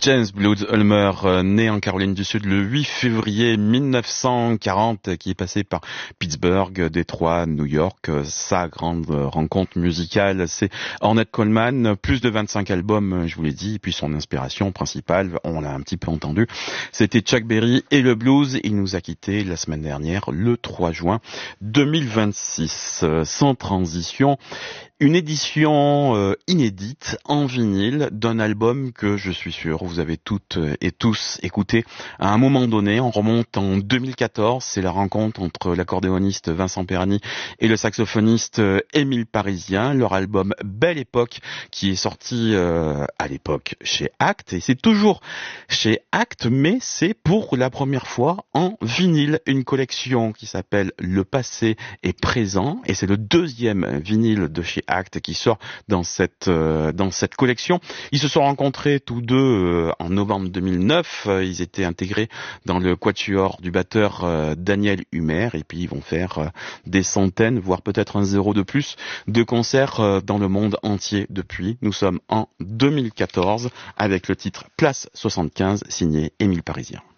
James Blood Ulmer, né en Caroline du Sud le 8 février 1940, qui est passé par Pittsburgh, Détroit, New York. Sa grande rencontre musicale, c'est Ornette Coleman, plus de 25 albums, je vous l'ai dit, et puis son inspiration principale, on l'a un petit peu entendu, c'était Chuck Berry et le blues. Il nous a quittés la semaine dernière, le 3 juin 2026. Sans transition, une édition inédite en vinyle d'un album que je suis sûr vous avez toutes et tous écouté à un moment donné. On remonte en 2014, c'est la rencontre entre l'accordéoniste Vincent Perani et le saxophoniste Émile Parisien. Leur album Belle Époque qui est sorti à l'époque chez Actes, et c'est toujours chez Actes, mais c'est pour la première fois en vinyle, une collection qui s'appelle Le Passé est présent, et c'est le deuxième vinyle de chez Actes qui sort dans cette collection. Ils se sont rencontrés tous deux en novembre 2009. Ils étaient intégrés dans le quatuor du batteur Daniel Humer, et puis ils vont faire des centaines, voire peut-être un zéro de plus, de concerts dans le monde entier depuis. Nous sommes en 2014 avec le titre Place 75, signé Émile Parisien.